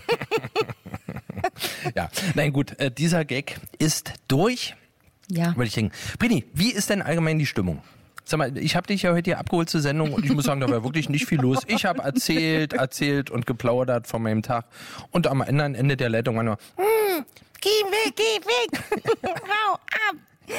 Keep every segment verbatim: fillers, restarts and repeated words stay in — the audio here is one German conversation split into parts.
Ja, nein gut, äh, dieser Gag ist durch. Ja. Würde ich denken. Brini, wie ist denn allgemein die Stimmung? Sag mal, ich habe dich ja heute hier abgeholt zur Sendung und ich muss sagen, da war wirklich nicht viel los. Ich habe erzählt, erzählt und geplaudert von meinem Tag und am anderen Ende der Leitung war nur, hm, geh weg, geh weg, hau ab. Ich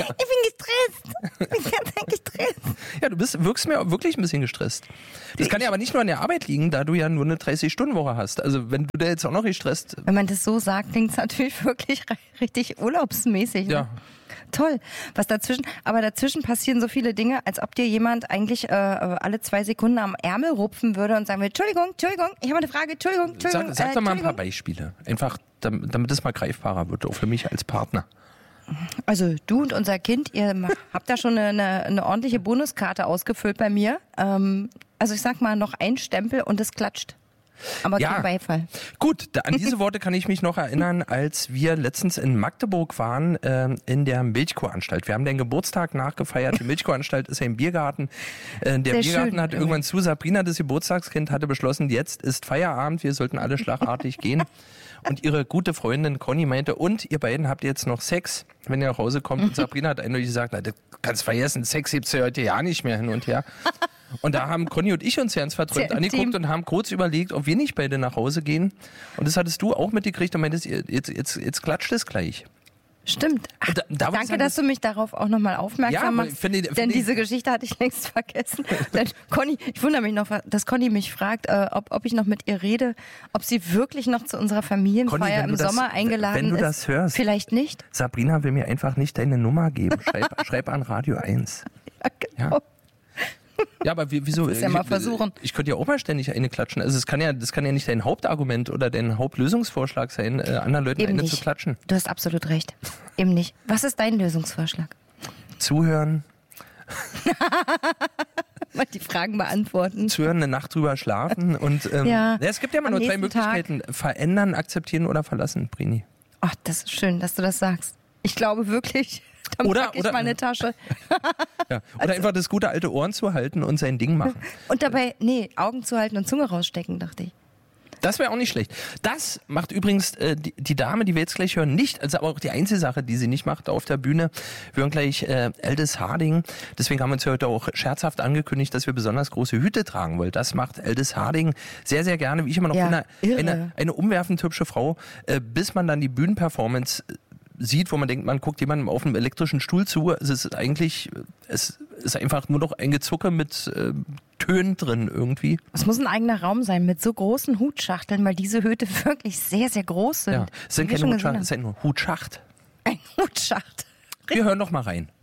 bin gestresst. Ich bin ganz gestresst. Ja, du bist, wirkst mir wirklich ein bisschen gestresst. Das kann ja aber nicht nur an der Arbeit liegen, da du ja nur eine dreißig-Stunden-Woche hast. Also wenn du da jetzt auch noch gestresst... Wenn man das so sagt, klingt es natürlich wirklich richtig urlaubsmäßig. Ne? Ja. Toll. Was dazwischen, aber dazwischen passieren so viele Dinge, als ob dir jemand eigentlich äh, alle zwei Sekunden am Ärmel rupfen würde und sagen würde, Entschuldigung, Entschuldigung, ich habe eine Frage, Entschuldigung, Entschuldigung. Sag, sag äh, doch mal ein paar Beispiele. Einfach, damit, damit es mal greifbarer wird, auch für mich als Partner. Also du und unser Kind, ihr habt da schon eine, eine ordentliche Bonuskarte ausgefüllt bei mir. Ähm, also ich sag mal, noch ein Stempel und es klatscht. Aber ja, kein Beifall. Gut, da, an diese Worte kann ich mich noch erinnern, als wir letztens in Magdeburg waren, äh, in der Milchkuhanstalt. Wir haben den Geburtstag nachgefeiert. Die Milchkuhanstalt ist ja im Biergarten. Äh, der Sehr Biergarten schön. hat irgendwann zu. Sabrina, das Geburtstagskind, hatte beschlossen, jetzt ist Feierabend, wir sollten alle schlagartig gehen. Und ihre gute Freundin Conny meinte, und ihr beiden habt jetzt noch Sex, wenn ihr nach Hause kommt. Und Sabrina hat eindeutig gesagt, na, das kannst vergessen, Sex gibt's ja heute ja nicht mehr hin und her. Und da haben Conny und ich uns ganz verträumt Sehr angeguckt intim. und haben kurz überlegt, ob wir nicht beide nach Hause gehen. Und das hattest du auch mitgekriegt und meintest, jetzt, jetzt, jetzt klatscht es gleich. Stimmt. Ach, Und da- da würde ich danke, sagen, dass du mich darauf auch nochmal aufmerksam Ja, machst. finde ich- finde denn ich- diese Geschichte hatte ich längst vergessen. Denn Conny, ich wundere mich noch, dass Conny mich fragt, äh, ob, ob ich noch mit ihr rede, ob sie wirklich noch zu unserer Familienfeier Conny, wenn im du das- Sommer eingeladen wenn du ist. das hörst. Vielleicht nicht. Sabrina will mir einfach nicht deine Nummer geben. Schreib, schreib an Radio eins. Ja, genau. Ja. Ja, aber wie- wieso? Das ist ja mal ich, versuchen. Ich könnte ja auch mal ständig eine klatschen. Also es kann ja, das kann ja nicht dein Hauptargument oder dein Hauptlösungsvorschlag sein, äh, anderen Leuten Eben eine nicht. zu klatschen. Du hast absolut recht. Eben nicht. Was ist dein Lösungsvorschlag? Zuhören, Mal die Fragen beantworten. zuhören, eine Nacht drüber schlafen und ähm, Ja, es gibt ja immer am nur drei nächsten Tag. Möglichkeiten: verändern, akzeptieren oder verlassen, Brini. Ach, das ist schön, dass du das sagst. Ich glaube wirklich, dann Oder- pack ich oder- meine Tasche. Ja. Oder Also einfach das gute alte Ohren zu halten und sein Ding machen. Und dabei, nee, Augen zu halten und Zunge rausstecken, dachte ich. Das wäre auch nicht schlecht. Das macht übrigens äh, die, die Dame, die wir jetzt gleich hören, nicht. Also aber auch die einzige Sache, die sie nicht macht auf der Bühne. Wir hören gleich äh, Aldis Harding. Deswegen haben wir uns heute auch scherzhaft angekündigt, dass wir besonders große Hüte tragen wollen. Das macht Aldis Harding sehr, sehr gerne. Wie ich immer noch Ja, finde, irre. eine, eine umwerfend hübsche Frau, äh, bis man dann die Bühnenperformance sieht, wo man denkt, man guckt jemandem auf einem elektrischen Stuhl zu. Es ist eigentlich, es ist einfach nur noch ein Gezucke mit äh, Tönen drin irgendwie. Es muss ein eigener Raum sein mit so großen Hutschachteln, weil diese Hüte wirklich sehr, sehr groß sind. Ja, es sind Wie wir keine schon Hutschacht, gesehen es ist ein Hutschacht. haben. Ein Hutschacht. Wir hören noch mal rein.